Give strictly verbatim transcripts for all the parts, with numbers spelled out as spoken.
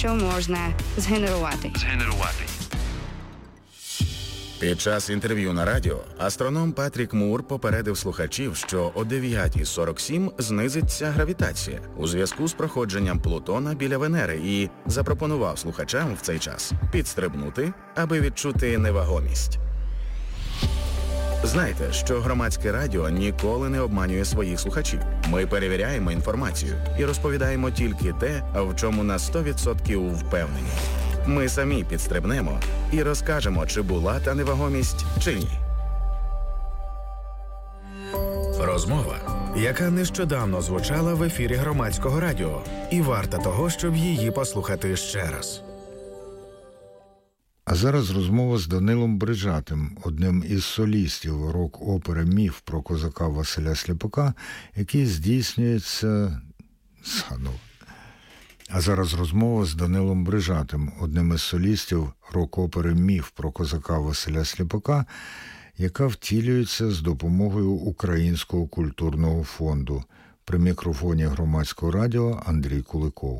що можна згенерувати. Згенерувати. Під час інтерв'ю на радіо астроном Патрік Мур попередив слухачів, що о дев'ята сорок сім знизиться гравітація у зв'язку з проходженням Плутона біля Венери і запропонував слухачам в цей час підстрибнути, аби відчути невагомість. Знайте, що громадське радіо ніколи не обманює своїх слухачів. Ми перевіряємо інформацію і розповідаємо тільки те, в чому на сто відсотків впевнені. Ми самі підстрибнемо і розкажемо, чи була та невагомість, чи ні. Розмова, яка нещодавно звучала в ефірі громадського радіо, і варта того, щоб її послухати ще раз. А зараз розмова з Данилом Брижатим, одним із солістів рок-опери «Міф» про козака Василя Сліпака, який здійснюється... Згадав. А зараз розмова з Данилом Брижатим, одним із солістів рок-опери «Міф» про козака Василя Сліпака, яка втілюється з допомогою Українського культурного фонду. При мікрофоні громадського радіо Андрій Куликов.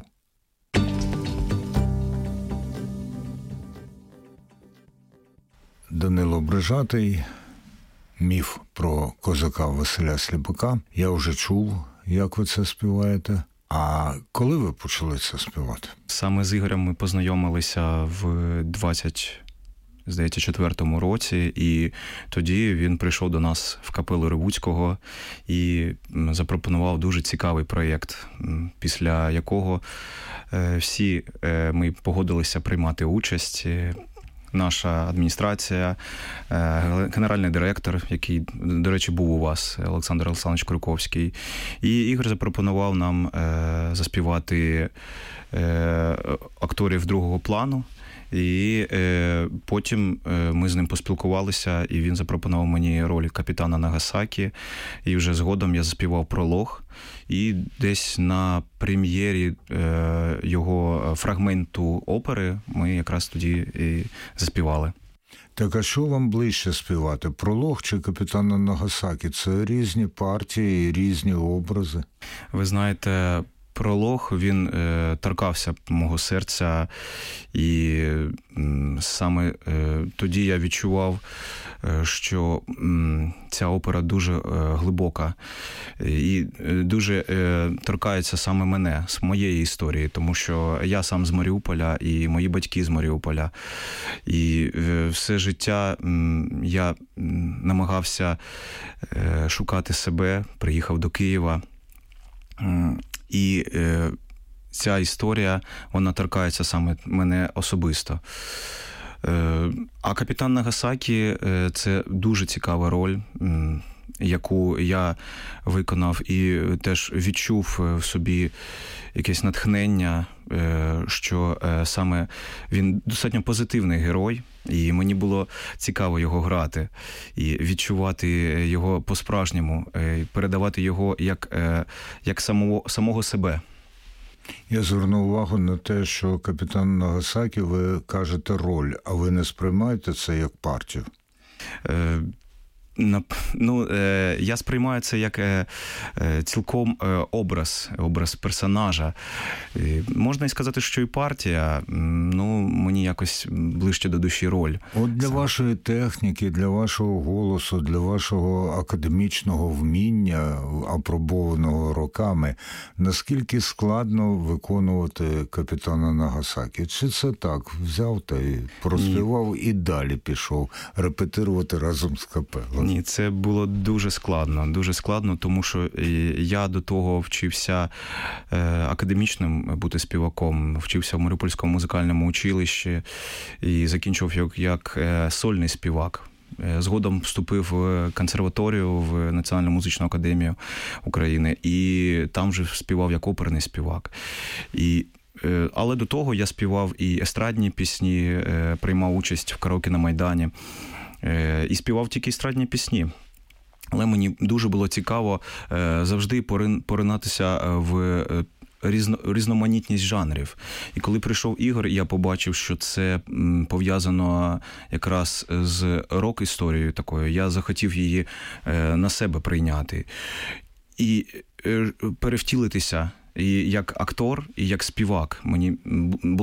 Данило Брижатий, «Міф» про козака Василя Сліпака. Я вже чув, як ви це співаєте. А коли ви почали це співати? Саме з Ігорем ми познайомилися в двадцять, здається, четвертому році, і тоді він прийшов до нас в капелу Ревуцького і запропонував дуже цікавий проєкт, після якого всі ми погодилися приймати участь. Наша адміністрація, генеральний директор, який, до речі, був у вас, Олександр Олександрович Круковський. І Ігор запропонував нам заспівати акторів другого плану. І е, потім е, ми з ним поспілкувалися, і він запропонував мені роль капітана Нагасакі. І вже згодом я заспівав пролог. І десь на прем'єрі е, його фрагменту опери ми якраз тоді і заспівали. Так, а що вам ближче співати? Пролог чи капітана Нагасакі? Це різні партії, різні образи. Ви знаєте... Пролог, він е, торкався мого серця, і м, саме е, тоді я відчував, е, що м, ця опера дуже е, глибока і е, дуже е, торкається саме мене, з моєї історії, тому що я сам з Маріуполя і мої батьки з Маріуполя. І е, все життя м, я м, намагався е, шукати себе, приїхав до Києва. М, І е, ця історія, вона торкається саме мене особисто. Е, а капітан Нагасакі е, – це дуже цікава роль, м, яку я виконав і теж відчув в собі якесь натхнення, е, що е, саме він достатньо позитивний герой, і мені було цікаво його грати і відчувати його по-справжньому, передавати його як, як самого, самого себе. Я звернув увагу на те, що капітан Нагасакі, ви кажете роль, а ви не сприймаєте це як партію? Е, Ну, я сприймаю це як цілком образ, образ персонажа. Можна і сказати, що і партія, ну, мені якось ближче до душі роль. От для вашої техніки, для вашого голосу, для вашого академічного вміння, апробованого роками, наскільки складно виконувати капітана Нагасакі? Чи це так, взяв та й проспівав і далі пішов репетирувати разом з капелою? Ні, це було дуже складно, дуже складно, тому що я до того вчився академічним бути співаком, вчився в Маріупольському музикальному училищі і закінчив як, як сольний співак. Згодом вступив в консерваторію, в Національну музичну академію України, і там вже співав як оперний співак. І але до того я співав і естрадні пісні, приймав участь в караоке на Майдані. І співав тільки естрадні пісні. Але мені дуже було цікаво завжди поринатися в різно, різноманітність жанрів. І коли прийшов Ігор, я побачив, що це пов'язано якраз з рок-історією такою. Я захотів її на себе прийняти. І перевтілитися і як актор, і як співак. Мені було